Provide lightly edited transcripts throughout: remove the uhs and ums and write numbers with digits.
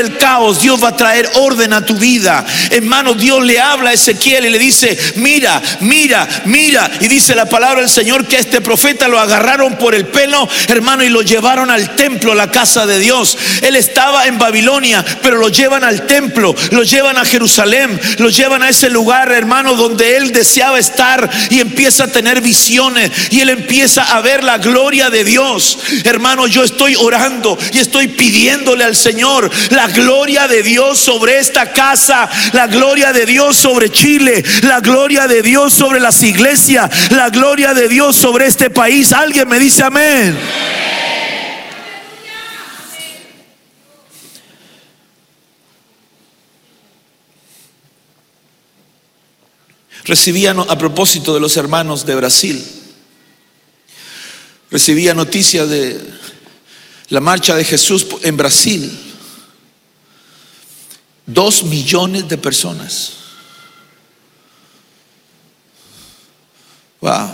el caos, Dios va a traer orden a tu vida. Hermano, Dios le habla a Ezequiel y le dice: mira, mira, mira. Y dice la palabra del Señor que a este profeta lo agarraron por el pelo, hermano, y lo llevaron al templo, a la casa de Dios. Él estaba en Babilonia, pero lo llevan al templo, lo llevan a Jerusalén, lo llevan a ese lugar, hermano, donde él deseaba estar, y empieza a tener visiones y él empieza a ver la gloria de Dios. Hermano, yo estoy orando y estoy pidiéndole al Señor la gloria de Dios sobre esta casa, la gloria de Dios sobre Chile, la gloria de Dios sobre las iglesias, la gloria de Dios sobre este país. Alguien me dice amén. Recibía, a propósito de los hermanos de Brasil, recibía noticias de la marcha de Jesús en Brasil. 2 millones de personas. Wow.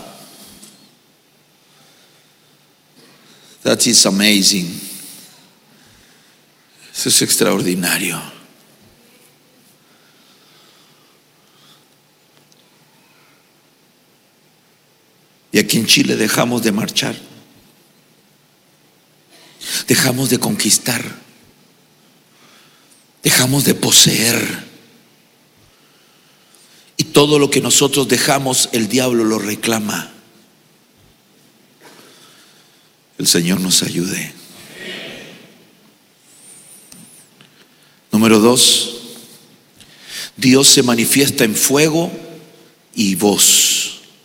That is amazing. Eso es extraordinario. Y aquí en Chile dejamos de marchar, dejamos de conquistar, dejamos de poseer, y todo lo que nosotros dejamos, el diablo lo reclama. El Señor nos ayude. Número 2, Dios se manifiesta en fuego y voz.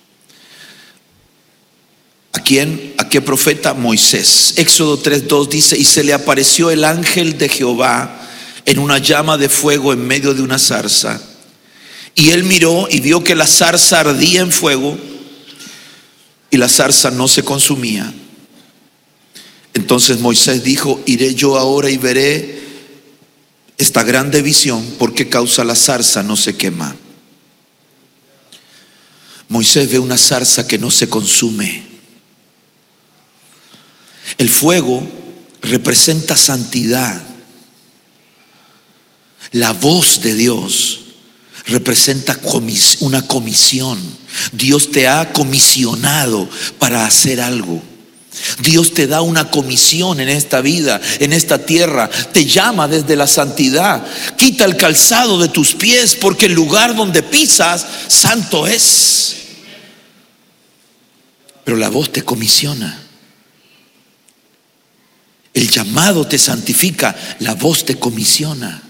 ¿A quién? ¿A qué profeta? Moisés. Éxodo 3:2 dice: y se le apareció el ángel de Jehová en una llama de fuego en medio de una zarza. Y él miró y vio que la zarza ardía en fuego y la zarza no se consumía. Entonces Moisés dijo: iré yo ahora y veré esta grande visión, por qué causa la zarza no se quema. Moisés ve una zarza que no se consume. El fuego representa santidad. La voz de Dios representa una comisión. Dios te ha comisionado para hacer algo. Dios te da una comisión en esta vida, en esta tierra. Te llama desde la santidad. Quita el calzado de tus pies, porque el lugar donde pisas santo es. Pero la voz te comisiona. El llamado te santifica, la voz te comisiona.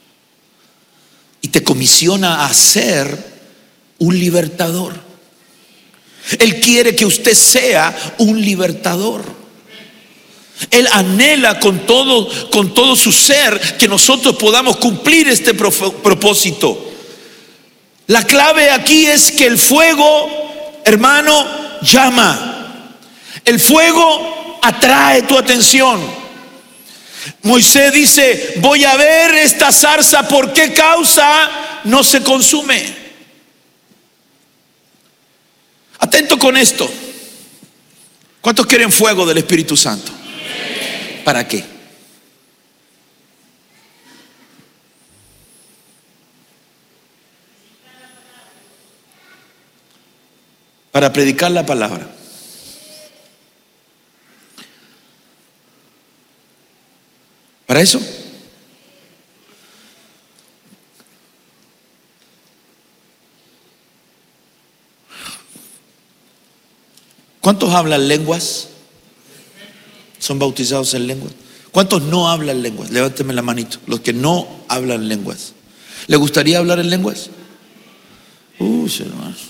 Y te comisiona a ser un libertador. Él quiere que usted sea un libertador. Él anhela con todo su ser que nosotros podamos cumplir este propósito. La clave aquí es que el fuego, hermano, llama. El fuego atrae tu atención. Moisés dice: voy a ver esta zarza, ¿por qué causa no se consume? Atento con esto. ¿Cuántos quieren fuego del Espíritu Santo? ¿Para qué? Para predicar la palabra. ¿Para eso? ¿Cuántos hablan lenguas? ¿Son bautizados en lenguas? ¿Cuántos no hablan lenguas? Levánteme la manito. Los que no hablan lenguas. ¿Le gustaría hablar en lenguas? Hermano.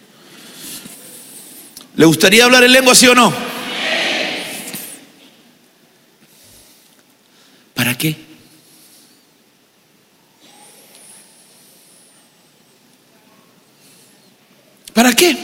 ¿Le gustaría hablar en lenguas, sí o no? ¿Para qué? ¿Para qué?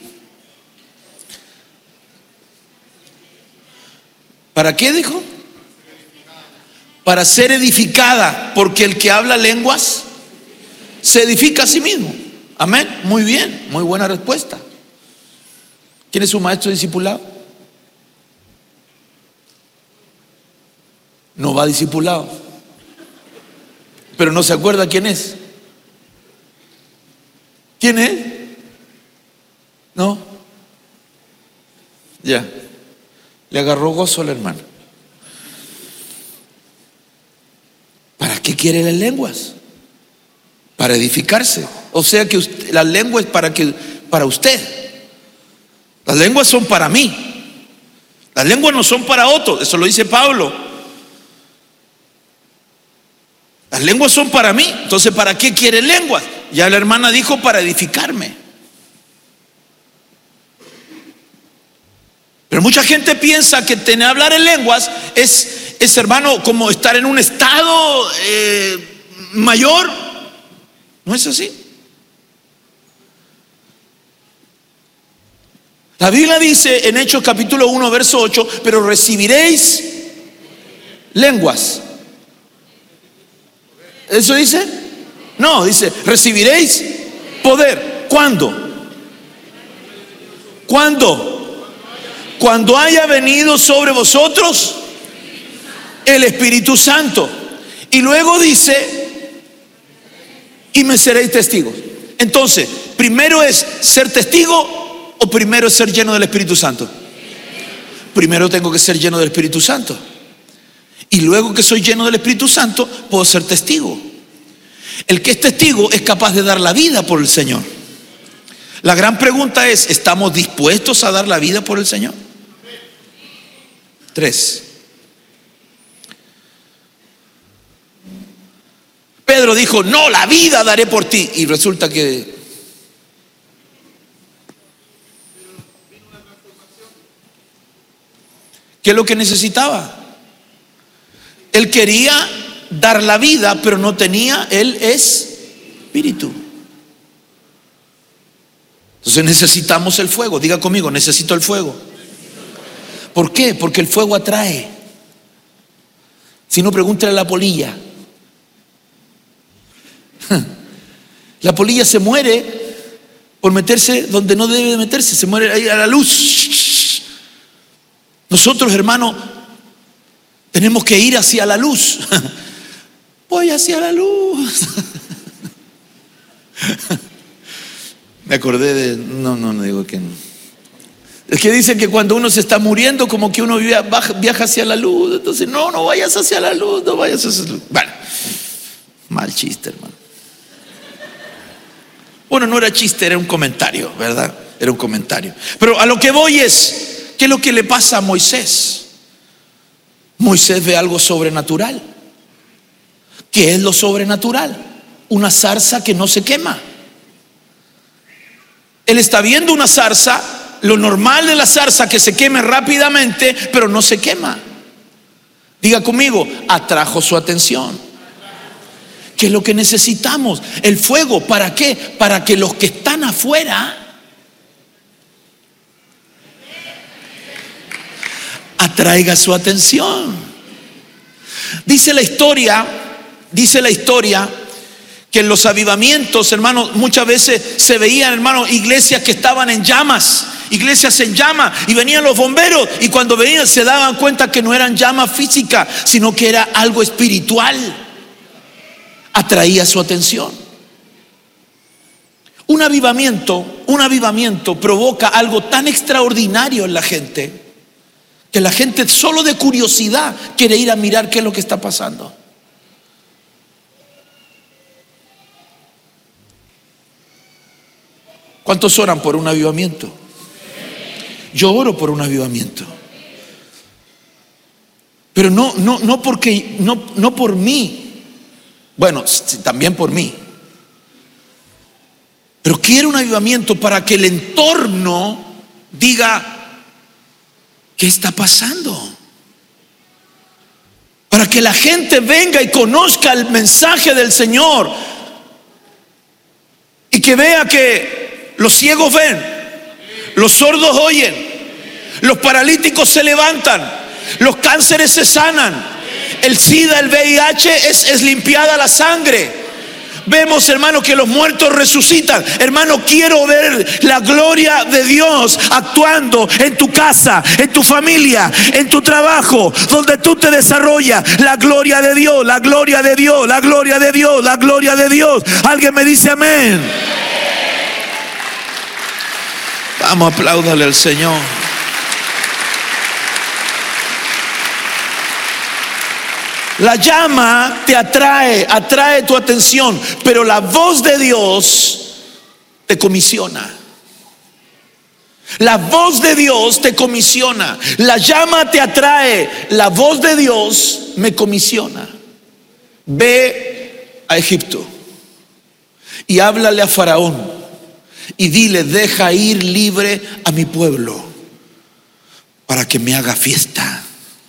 ¿Para qué dijo? Para ser edificada, porque el que habla lenguas se edifica a sí mismo. Amén. Muy bien, muy buena respuesta. ¿Quién es su maestro discipulado? No va discipulado. pero no se acuerda quién es. ¿Quién es? ¿No? Ya. Le agarró gozo al hermano. ¿Para qué quiere las lenguas? Para edificarse. O sea que las lenguas es para usted. Las lenguas son para mí. Las lenguas no son para otros. Eso lo dice Pablo. Las lenguas son para mí. Entonces, ¿para qué quiere lenguas? Ya la hermana dijo: para edificarme. Pero mucha gente piensa que hablar en lenguas es, hermano, como estar en un estado mayor. No es así. La Biblia dice en Hechos capítulo 1 verso 8: pero recibiréis lenguas. ¿Eso dice? No, dice recibiréis poder. ¿Cuándo? ¿Cuándo? Cuando haya venido sobre vosotros el Espíritu Santo. Y luego dice: y me seréis testigos. Entonces, ¿primero es ser testigo o primero es ser lleno del Espíritu Santo? Primero tengo que ser lleno del Espíritu Santo. Y luego que soy lleno del Espíritu Santo, puedo ser testigo. El que es testigo es capaz de dar la vida por el Señor. La gran pregunta es: ¿estamos dispuestos a dar la vida por el Señor? 3. Pedro dijo: no, la vida daré por ti. Y resulta que ¿qué es lo que necesitaba? Él quería dar la vida, pero no tenía el espíritu. Entonces necesitamos el fuego. Diga conmigo: necesito el fuego. ¿Por qué? Porque el fuego atrae. Si no, pregúntale a la polilla. La polilla se muere por meterse donde no debe de meterse. Se muere ahí a la luz. Nosotros, hermanos, tenemos que ir hacia la luz. Voy hacia la luz. Me acordé de... No digo que no. Es que dicen que cuando uno se está muriendo, como que uno viaja hacia la luz. Entonces, no vayas hacia la luz, no vayas hacia la luz. Bueno, mal chiste, hermano. Bueno, no era chiste, era un comentario, ¿verdad? Era un comentario. Pero a lo que voy es: ¿qué es lo que le pasa a Moisés? Moisés ve algo sobrenatural. ¿Qué es lo sobrenatural? Una zarza que no se quema. Él está viendo una zarza. Lo normal de la zarza que se queme rápidamente, pero no se quema. Diga conmigo: atrajo su atención. ¿Qué es lo que necesitamos? El fuego. ¿Para qué? Para que los que están afuera atraiga su atención. Dice la historia que en los avivamientos, hermanos, muchas veces se veían, hermanos, iglesias que estaban en llamas. Iglesias en llamas, y venían los bomberos, y cuando venían se daban cuenta que no eran llamas físicas, sino que era algo espiritual. Atraía su atención. Un avivamiento provoca algo tan extraordinario en la gente, que la gente solo de curiosidad quiere ir a mirar qué es lo que está pasando. ¿Cuántos oran por un avivamiento? Yo oro por un avivamiento. Pero no por mí. Bueno, también por mí. Pero quiero un avivamiento para que el entorno diga: ¿qué está pasando? Para que la gente venga y conozca el mensaje del Señor, y que vea que los ciegos ven, los sordos oyen, los paralíticos se levantan, los cánceres se sanan, el SIDA, el VIH es limpiada la sangre. Vemos, hermano, que los muertos resucitan. Hermano, quiero ver la gloria de Dios actuando en tu casa, en tu familia, en tu trabajo, donde tú te desarrollas. La gloria de Dios, la gloria de Dios, la gloria de Dios, la gloria de Dios. Alguien me dice amén. Vamos, apláudale al Señor. La llama te atrae tu atención, pero la voz de Dios te comisiona. La voz de Dios te comisiona. La llama te atrae, la voz de Dios me comisiona. Ve a Egipto y háblale a Faraón y dile: deja ir libre a mi pueblo para que me haga fiesta.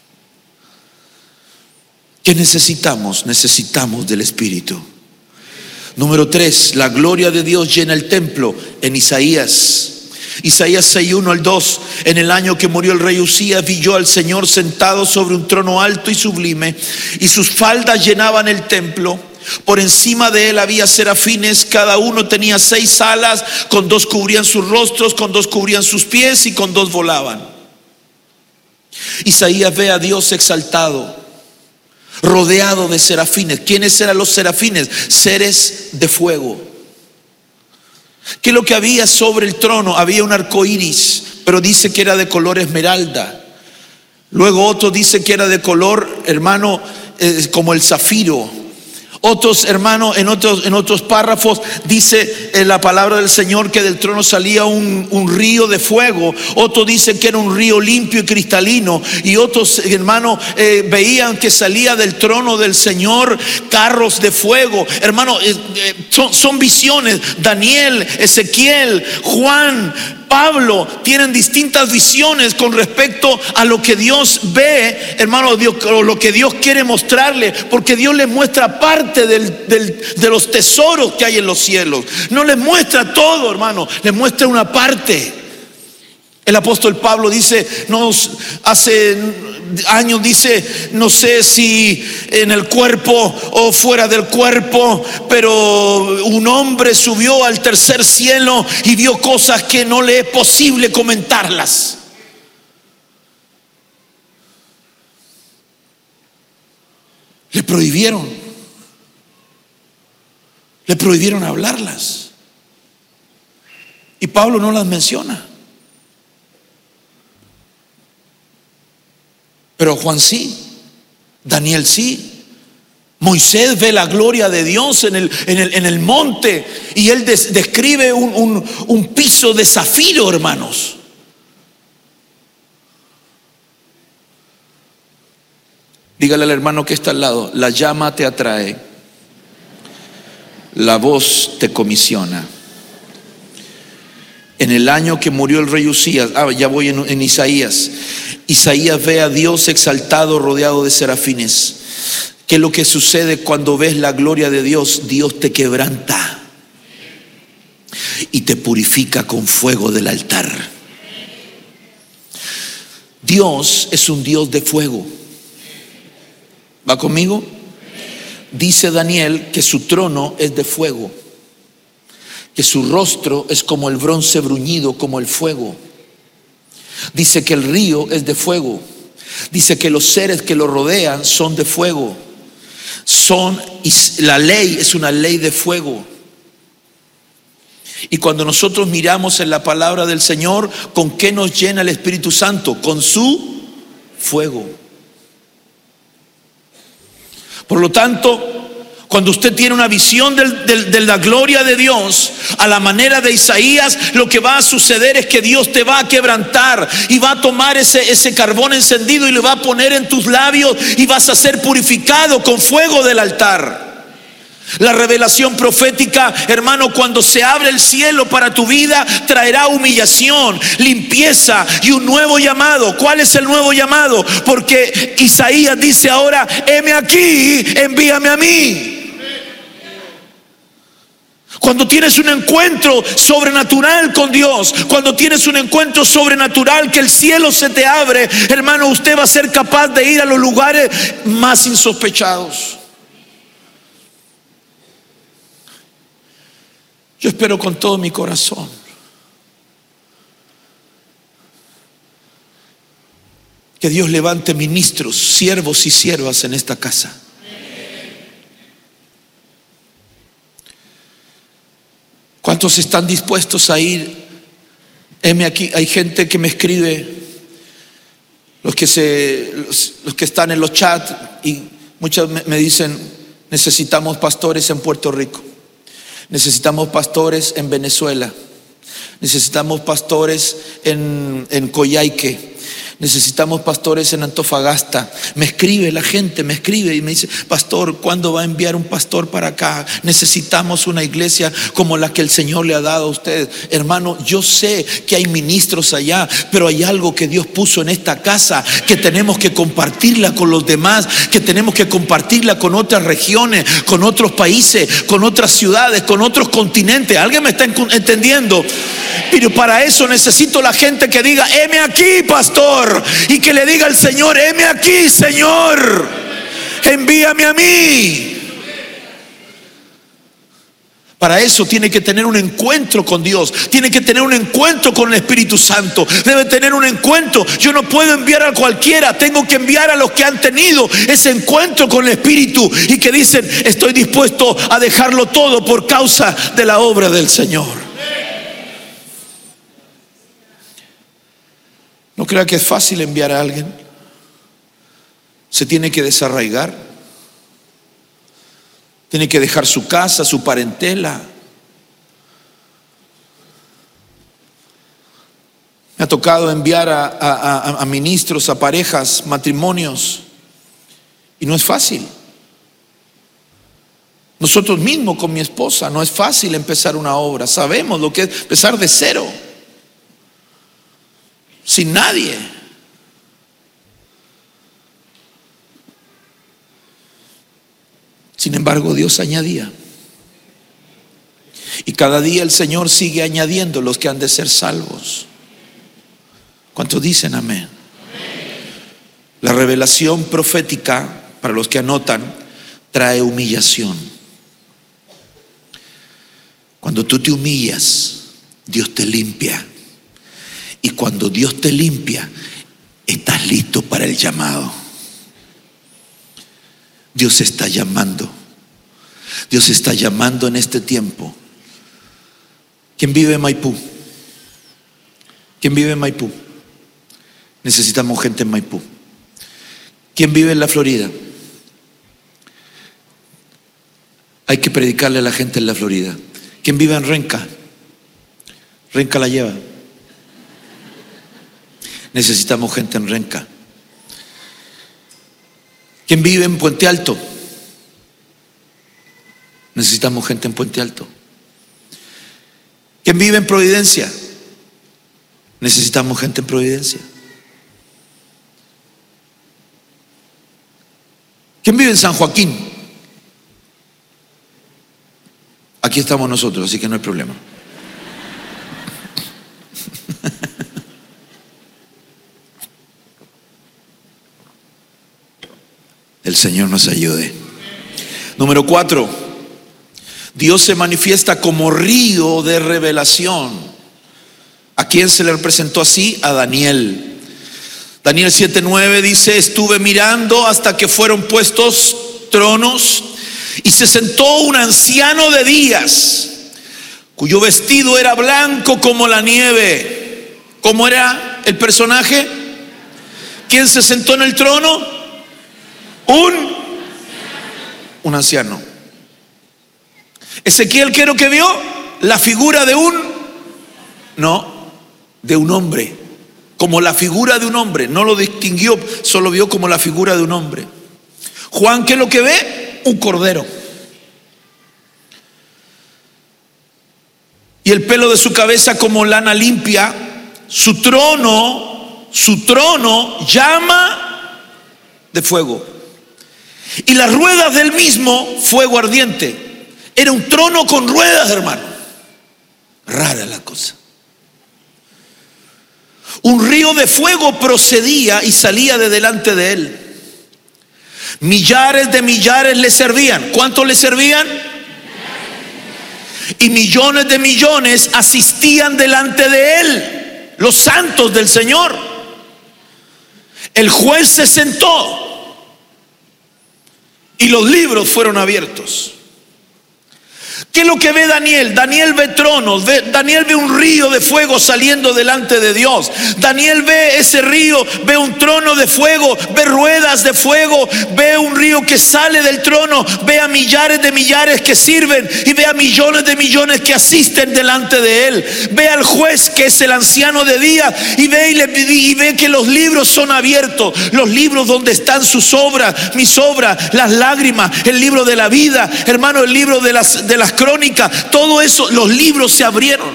¿Qué necesitamos? Necesitamos del Espíritu. Número 3, la gloria de Dios llena el templo. En Isaías 6:1 al 2. En el año que murió el rey Usías, vi yo al Señor sentado sobre un trono alto y sublime, y sus faldas llenaban el templo. Por encima de él había serafines, cada uno tenía 6 alas, con 2 cubrían sus rostros, con 2 cubrían sus pies y con 2 volaban. Isaías ve a Dios exaltado, rodeado de serafines. ¿Quiénes eran los serafines? Seres de fuego. ¿Qué es lo que había sobre el trono? Había un arco iris, pero dice que era de color esmeralda. Luego otro dice que era de color, hermano, como el zafiro. Otros, hermano, en otros párrafos dice en la palabra del Señor que del trono salía un río de fuego. Otro dice que era un río limpio y cristalino. Y otros, hermano, veían que salía del trono del Señor carros de fuego. Hermano, son visiones. Daniel, Ezequiel, Juan, Pablo tienen distintas visiones con respecto a lo que Dios ve, hermano, lo que Dios quiere mostrarle, porque Dios les muestra parte de los tesoros que hay en los cielos. No les muestra todo, hermano, les muestra una parte. El apóstol Pablo dice, hace años dice, no sé si en el cuerpo o fuera del cuerpo, pero un hombre subió al tercer cielo y vio cosas que no le es posible comentarlas. Le prohibieron hablarlas. Y Pablo no las menciona. Pero Juan sí, Daniel sí, Moisés ve la gloria de Dios en el monte y él describe un piso de zafiro, hermanos. Dígale al hermano que está al lado: la llama te atrae, la voz te comisiona. En el año que murió el rey Usías, ya voy en Isaías. Isaías ve a Dios exaltado, rodeado de serafines. ¿Qué es lo que sucede cuando ves la gloria de Dios? Dios te quebranta y te purifica con fuego del altar. Dios es un Dios de fuego. ¿Va conmigo? Dice Daniel que su trono es de fuego, que su rostro es como el bronce bruñido, como el fuego. Dice que el río es de fuego. Dice que los seres que lo rodean son de fuego. La ley es una ley de fuego. Y cuando nosotros miramos en la palabra del Señor, ¿con qué nos llena el Espíritu Santo? Con su fuego. Por lo tanto, cuando usted tiene una visión de la gloria de Dios a la manera de Isaías, lo que va a suceder es que Dios te va a quebrantar y va a tomar ese carbón encendido y lo va a poner en tus labios y vas a ser purificado con fuego del altar. La revelación profética, hermano, cuando se abre el cielo para tu vida, traerá humillación, limpieza y un nuevo llamado. ¿Cuál es el nuevo llamado? Porque Isaías dice ahora: heme aquí, envíame a mí. Cuando tienes un encuentro sobrenatural con Dios, cuando tienes un encuentro sobrenatural que el cielo se te abre, hermano, usted va a ser capaz de ir a los lugares más insospechados. Yo espero con todo mi corazón que Dios levante ministros, siervos y siervas en esta casa. ¿Cuántos están dispuestos a ir? Heme aquí, hay gente que me escribe, los que están en los chats, y muchos me dicen: necesitamos pastores en Puerto Rico, necesitamos pastores en Venezuela, necesitamos pastores en Coyhaique, necesitamos pastores en Antofagasta. Me escribe la gente, me escribe y me dice: pastor, ¿cuándo va a enviar un pastor para acá? Necesitamos una iglesia como la que el Señor le ha dado a usted. Hermano, yo sé que hay ministros allá, pero hay algo que Dios puso en esta casa, que tenemos que compartirla con los demás, que tenemos que compartirla con otras regiones, con otros países, con otras ciudades, con otros continentes. ¿Alguien me está entendiendo? Pero para eso necesito la gente que diga: heme aquí, pastor. Y que le diga al Señor: heme aquí, Señor, envíame a mí. Para eso tiene que tener un encuentro con Dios, tiene que tener un encuentro con el Espíritu Santo, debe tener un encuentro. Yo no puedo enviar a cualquiera, tengo que enviar a los que han tenido ese encuentro con el Espíritu y que dicen: estoy dispuesto a dejarlo todo por causa de la obra del Señor. No crea que es fácil enviar a alguien. Se tiene que desarraigar, tiene que dejar su casa, su parentela. Me ha tocado enviar a ministros, a parejas, matrimonios, y no es fácil. Nosotros mismos con mi esposa, no es fácil empezar una obra. Sabemos lo que es empezar de cero, sin nadie. Sin embargo, Dios añadía. Y cada día el Señor sigue añadiendo los que han de ser salvos. ¿Cuántos dicen amén? La revelación profética, para los que anotan, trae humillación. Cuando tú te humillas, Dios te limpia. Y cuando Dios te limpia, estás listo para el llamado. Dios está llamando. Dios está llamando en este tiempo. ¿Quién vive en Maipú? ¿Quién vive en Maipú? Necesitamos gente en Maipú. ¿Quién vive en la Florida? Hay que predicarle a la gente en la Florida. ¿Quién vive en Renca? Renca la lleva. Necesitamos gente en Renca. ¿Quién vive en Puente Alto? Necesitamos gente en Puente Alto. ¿Quién vive en Providencia? Necesitamos gente en Providencia. ¿Quién vive en San Joaquín? Aquí estamos nosotros, así que no hay problema. El Señor nos ayude. Número 4, Dios se manifiesta como río de revelación. ¿A quién se le representó así? A Daniel. Daniel 7:9 dice: estuve mirando hasta que fueron puestos tronos y se sentó un anciano de días, cuyo vestido era blanco como la nieve. ¿Cómo era el personaje? ¿Quién se sentó en el trono? Un anciano. Ezequiel, ¿qué es lo que vio? La figura de de un hombre, como la figura de un hombre. No lo distinguió, solo vio como la figura de un hombre. Juan, ¿qué es lo que ve? Un cordero. Y el pelo de su cabeza como lana limpia. Su trono llama de fuego. Y las ruedas del mismo, fuego ardiente. Era un trono con ruedas, hermano. Rara la cosa. Un río de fuego procedía y salía de delante de él. Millares de millares le servían. ¿Cuántos le servían? y millones de millones asistían delante de él, los santos del Señor. El juez se sentó y los libros fueron abiertos. ¿Qué es lo que ve Daniel? Daniel ve tronos, Daniel ve un río de fuego saliendo delante de Dios. Daniel ve ese río, ve un trono de fuego, ve ruedas de fuego, ve un río que sale del trono, ve a millares de millares que sirven y ve a millones de millones que asisten delante de él. Ve al juez, que es el anciano de día, y ve que los libros son abiertos, los libros donde están sus obras, mis obras, las lágrimas, el libro de la vida, hermano, el libro de las crónicas, todo eso, los libros se abrieron.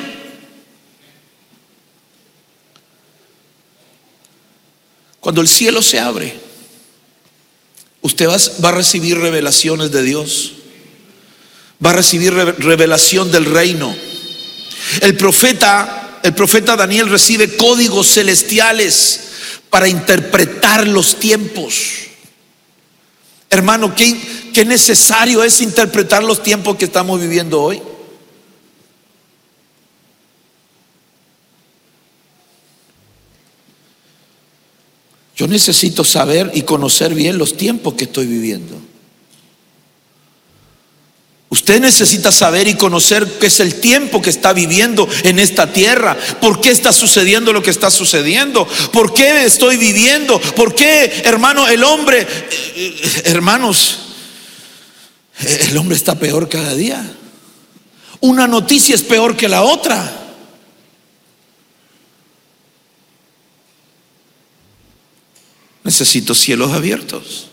Cuando el cielo se abre, usted va a recibir revelaciones de Dios, va a recibir revelación del reino. El profeta Daniel recibe códigos celestiales para interpretar los tiempos. Hermano, ¿qué necesario es interpretar los tiempos que estamos viviendo hoy? Yo necesito saber y conocer bien los tiempos que estoy viviendo. Usted necesita saber y conocer qué es el tiempo que está viviendo en esta tierra. ¿Por qué está sucediendo lo que está sucediendo? ¿Por qué estoy viviendo? ¿Por qué, hermano, el hombre, hermanos, el hombre está peor cada día? Una noticia es peor que la otra. Necesito cielos abiertos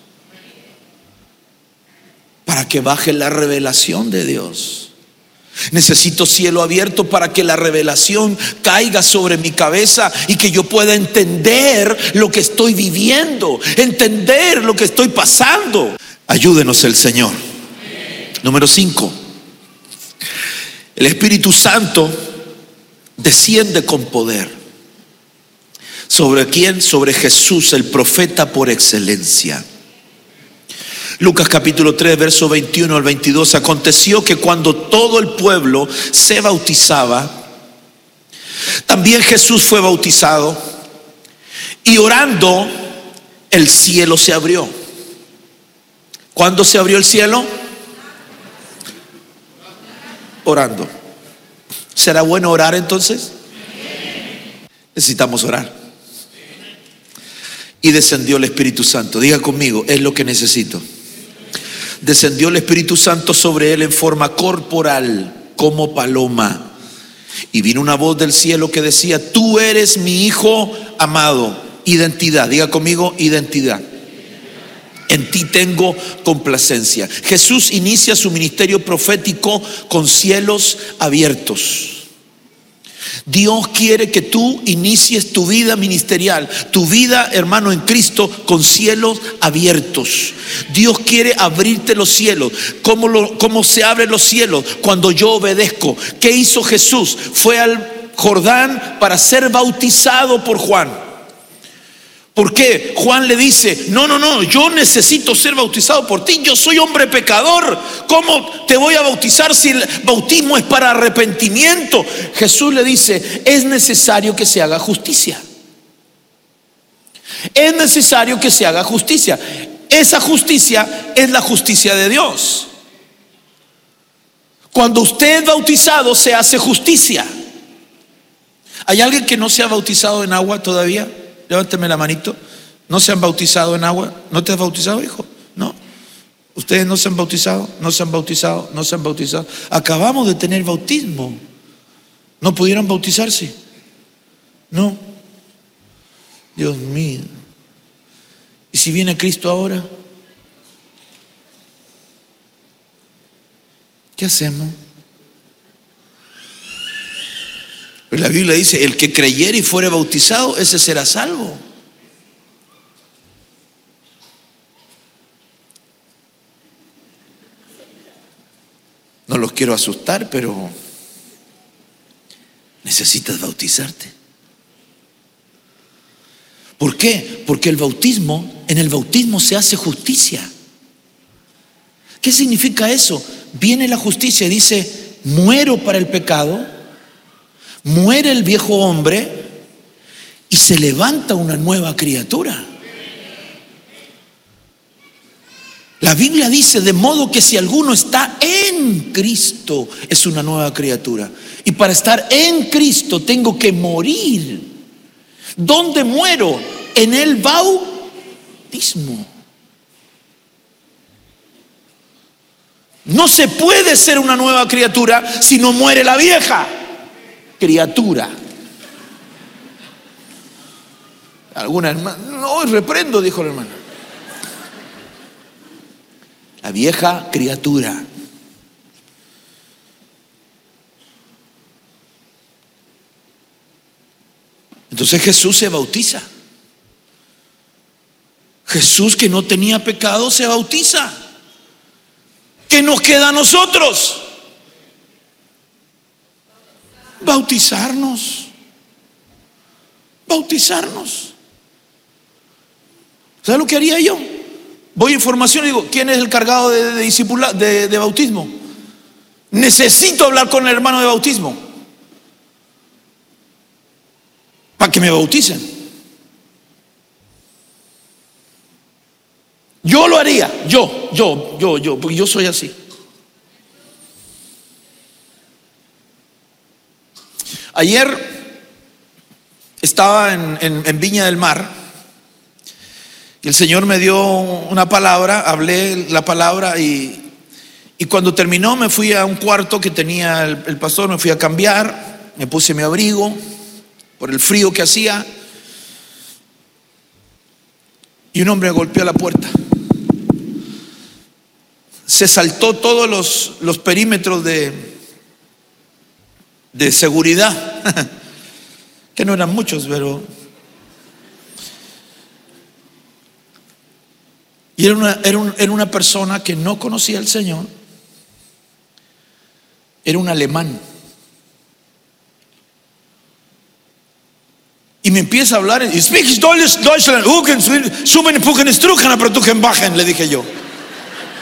para que baje la revelación de Dios. Necesito cielo abierto para que la revelación caiga sobre mi cabeza y que yo pueda entender lo que estoy viviendo, entender lo que estoy pasando. Ayúdenos el Señor. Número 5. El Espíritu Santo desciende con poder. ¿Sobre quién? Sobre Jesús, el profeta por excelencia. Lucas capítulo 3, verso 21 al 22. Aconteció que cuando todo el pueblo se bautizaba, también Jesús fue bautizado, y orando el cielo se abrió. ¿Cuándo se abrió el cielo? Orando. ¿Será bueno orar entonces? Necesitamos orar. Y descendió el Espíritu Santo. Diga conmigo, es lo que necesito. Descendió el Espíritu Santo sobre él en forma corporal, como paloma. Y vino una voz del cielo que decía: tú eres mi Hijo amado. Identidad, diga conmigo, identidad. En ti tengo complacencia. Jesús inicia su ministerio profético con cielos abiertos. Dios quiere que tú inicies tu vida ministerial, tu vida, hermano, en Cristo, con cielos abiertos. Dios quiere abrirte los cielos. ¿Cómo se abren los cielos? Cuando yo obedezco. ¿Qué hizo Jesús? Fue al Jordán para ser bautizado por Juan. ¿Por qué? Juan le dice: no, yo necesito ser bautizado por ti, yo soy hombre pecador. ¿Cómo te voy a bautizar si el bautismo es para arrepentimiento? Jesús le dice: es necesario que se haga justicia. Es necesario que se haga justicia. Esa justicia es la justicia de Dios. Cuando usted es bautizado, se hace justicia. ¿Hay alguien que no se ha bautizado en agua todavía? Levánteme la manito. ¿No se han bautizado en agua? ¿No te has bautizado, hijo? No. ¿Ustedes no se han bautizado? ¿No se han bautizado? ¿No se han bautizado? Acabamos de tener bautismo. ¿No pudieron bautizarse? No. Dios mío. ¿Y si viene Cristo ahora? ¿Qué hacemos? La Biblia dice: el que creyere y fuere bautizado, ese será salvo. No los quiero asustar, pero necesitas bautizarte. ¿Por qué? Porque en el bautismo se hace justicia. ¿Qué significa eso? Viene la justicia y dice: muero para el pecado, muere el viejo hombre y se levanta una nueva criatura. La Biblia dice, de modo que si alguno está en Cristo, es una nueva criatura. Y para estar en Cristo tengo que morir. ¿Dónde muero? En el bautismo. No se puede ser una nueva criatura si no muere la vieja criatura. Alguna hermana, no, reprendo, dijo la hermana. La vieja criatura. Entonces Jesús se bautiza. Jesús, que no tenía pecado, se bautiza. ¿Qué nos queda a nosotros? Bautizarnos. Bautizarnos. ¿Sabes lo que haría yo? Voy a información y digo, ¿quién es el cargado de bautismo? Necesito hablar con el hermano de bautismo para que me bauticen. Yo lo haría, porque yo soy así. Ayer estaba en Viña del Mar. Y el Señor me dio una palabra, hablé la palabra y cuando terminó me fui a un cuarto que tenía el pastor, me fui a cambiar, me puse mi abrigo por el frío que hacía y un hombre golpeó la puerta. Se saltó todos los perímetros de seguridad, que no eran muchos, pero... Y era una persona que no conocía al Señor. Era un alemán. Y me empieza a hablar. Le dije yo.